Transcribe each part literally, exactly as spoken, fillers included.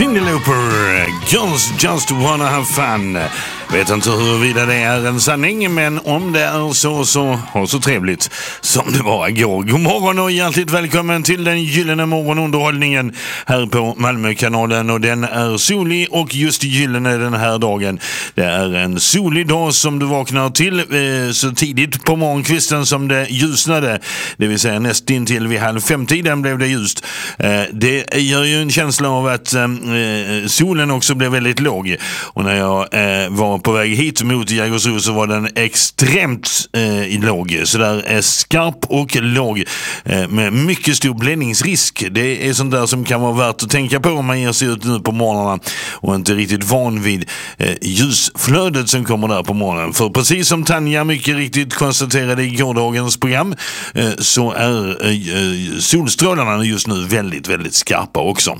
Cyndi Lauper, Girls Just Wanna Have Fun. Vet inte huruvida det är en sanning, men om det är så, så ha så trevligt som det var igår. God morgon och hjärtligt välkommen till den gyllene morgonunderhållningen här på Malmökanalen. Och den är solig och just gyllene den här dagen. Det är en solig dag som du vaknar till eh, så tidigt på morgonkvisten som det ljusnade. Det vill säga nästan till vid halv femtiden blev det ljust. Eh, det gör ju en känsla av att eh, solen också blev väldigt låg. Och när jag eh, var på väg hit mot Jägersro så var den extremt eh, låg. Så där är skarp och låg eh, med mycket stor bländningsrisk. Det är sånt där som kan vara värt att tänka på om man ger sig ut nu på morgnarna och inte riktigt van vid eh, ljusflödet som kommer där på morgonen. För precis som Tanja mycket riktigt konstaterade i gårdagens program eh, så är eh, solstrålarna just nu väldigt, väldigt skarpa också.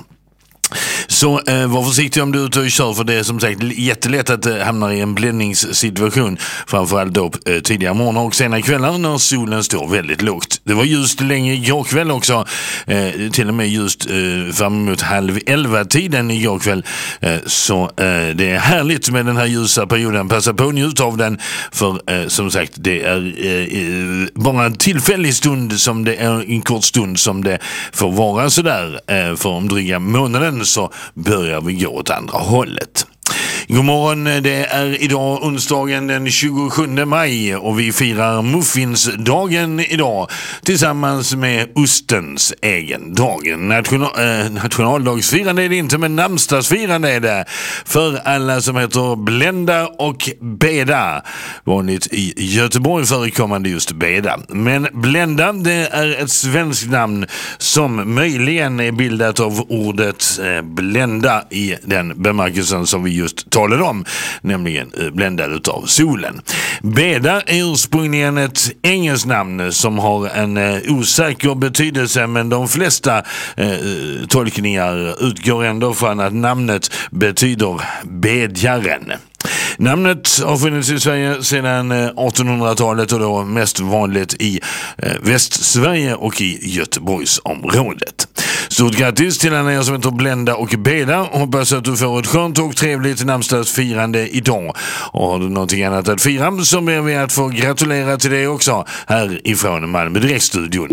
Så eh, var försiktig om du är ute och kör, för det är som sagt jättelätt att eh, hamna i en bländningssituation, framförallt då eh, tidiga morgnar och sena kvällar när solen står väldigt lågt. Det var just länge igår kväll också, eh, till och med just eh, fram emot halv elva tiden igår kväll, eh, så eh, det är härligt med den här ljusa perioden. Passa på att njuta av den, för eh, som sagt det är eh, bara en tillfällig stund, som det är en kort stund som det får vara sådär, eh, för om dryga månaden så börjar vi gå åt andra hållet. God morgon, det är idag onsdagen den tjugosjunde maj och vi firar muffinsdagen idag tillsammans med ostens egen dag. National, eh, nationaldagsfirande är det inte, men namnsdagsfirande är det för alla som heter Blenda och Beda. Vanligt i Göteborg förekommande just Beda. Men Blenda, det är ett svenskt namn som möjligen är bildat av ordet eh, blända i den bemärkelsen som vi just talade om, nämligen bländad utav solen. Beda är ursprungligen ett engelskt namn som har en eh, osäker betydelse, men de flesta eh, tolkningar utgår ändå från att namnet betyder bedjaren. Namnet har funnits i Sverige sedan artonhundratalet och då mest vanligt i eh, Västsverige och i Göteborgsområdet. Stort grattis till alla er som heter Blenda och Beda. Hoppas att du får ett skönt och trevligt namnsdagsfirande idag. Och har du någonting annat att fira så ber vi att få gratulera till det också här ifrån Malmö Direktstudion.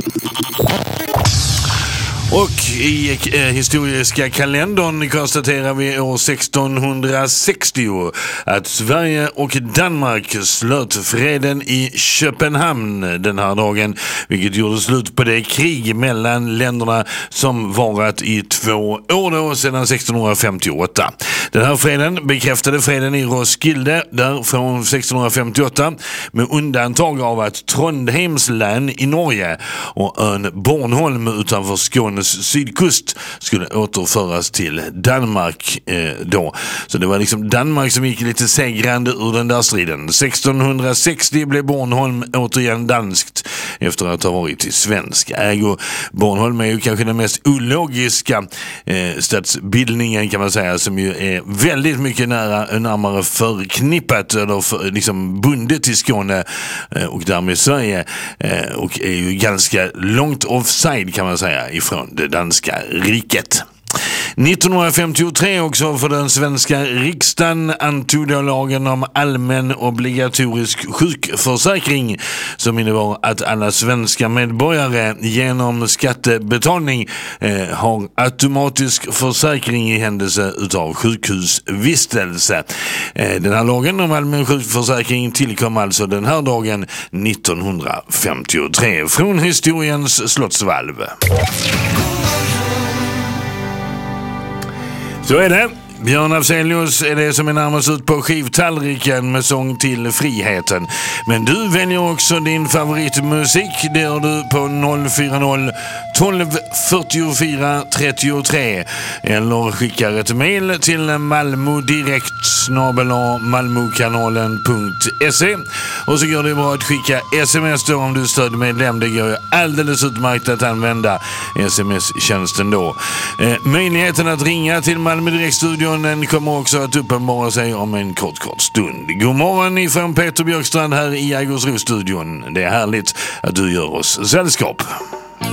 Och i eh, historiska kalendern konstaterar vi år sextonhundrasextio att Sverige och Danmark slöt freden i Köpenhamn den här dagen, vilket gjorde slut på det krig mellan länderna som varat i två år då, sedan sextonhundrafemtioåtta. Den här freden bekräftade freden i Roskilde där från sextonhundrafemtioåtta, med undantag av att Trondheims län i Norge och ön Bornholm utanför Skåne sydkust skulle återföras till Danmark eh, då. Så det var liksom Danmark som gick lite segrande ur den där striden. sextonhundrasextio blev Bornholm återigen danskt efter att ha varit i svensk ägo. Bornholm är ju kanske den mest ologiska eh, stadsbildningen kan man säga, som ju är väldigt mycket nära, närmare förknippat eller för, liksom bundet till Skåne eh, och därmed Sverige eh, och är ju ganska långt offside kan man säga ifrån det danska riket. nittonhundrafemtiotre också för den svenska riksdagen antog då lagen om allmän obligatorisk sjukförsäkring, som innebar att alla svenska medborgare genom skattebetalning eh, har automatisk försäkring i händelse utav sjukhusvistelse. Eh, den här lagen om allmän sjukförsäkring tillkom alltså den här dagen nittonhundrafemtiotre från historiens slottsvalv. Så är det. Björn Afzelius är det som är närmast ut på skivtallriken med sång till friheten. Men du väljer också din favoritmusik. Det gör du på noll fyra noll tolv fyrtiofyra trettiotre eller skickar ett mejl till malmodirekt snabel-a malmokanalen punkt se, och så går det bra att skicka sms då om du är stödmedlem. Det går ju alldeles utmärkt att använda sms-tjänsten då. Eh, möjligheten att ringa till Malmö Direktstudion, den kommer också att uppenbara sig om en kort kort stund. God morgon ifrån Peter Björkstrand här i Jägersro-studion. Det är härligt att du gör oss sällskap.